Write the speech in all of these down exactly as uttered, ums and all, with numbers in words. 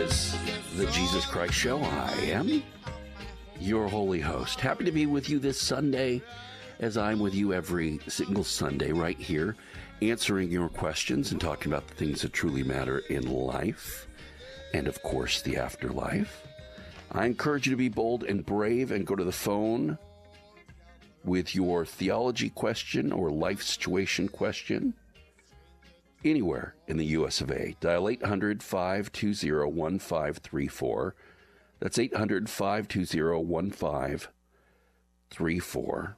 is the Jesus Christ Show. I am your holy host. Happy to be with you this Sunday, as I'm with you every single Sunday right here, answering your questions and talking about the things that truly matter in life and, of course, the afterlife. I encourage you to be bold and brave and go to the phone with your theology question or life situation question anywhere in the U S of A. Dial eight hundred, five two zero, one five three four. That's eight hundred, five two zero, one five three four.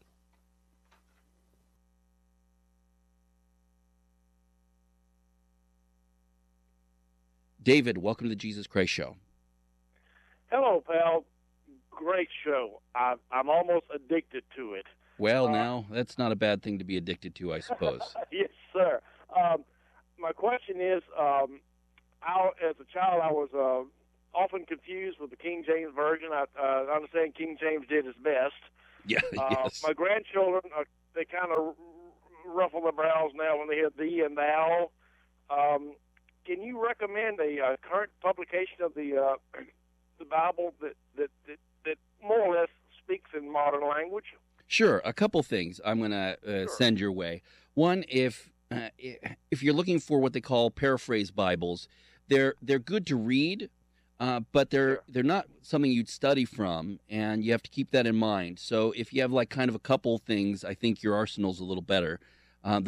David, welcome to the Jesus Christ Show. Hello, pal. Great show. I, I'm almost addicted to it. Well, uh, now, that's not a bad thing to be addicted to, I suppose. Yes, sir. Um, my question is, um, I, as a child, I was uh, often confused with the King James Version. I uh, understand King James did his best. Yeah, uh, yes. My grandchildren, uh, they kind of ruffle their brows now when they hear thee and thou. Um, can you recommend a uh, current publication of the uh, the Bible that, that, that, that more or less speaks in modern language? Sure. A couple things I'm going to uh, Sure. send your way. One, if uh, if you're looking for what they call paraphrase Bibles, they're they're good to read, uh, but they're Sure. they're not something you'd study from, and you have to keep that in mind. So if you have like kind of a couple things, I think your arsenal's a little better. Uh, the